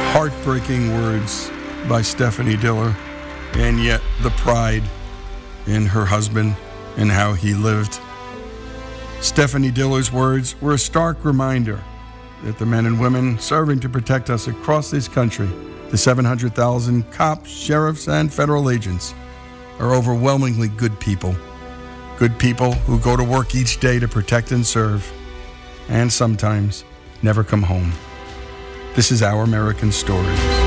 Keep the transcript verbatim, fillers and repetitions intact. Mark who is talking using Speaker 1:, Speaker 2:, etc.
Speaker 1: Heartbreaking words by Stephanie Diller, and yet the pride in her husband and how he lived. Stephanie Diller's words were a stark reminder that the men and women serving to protect us across this country, the seven hundred thousand cops, sheriffs, and federal agents, are overwhelmingly good people. Good people who go to work each day to protect and serve, and sometimes never come home. This is Our American Stories.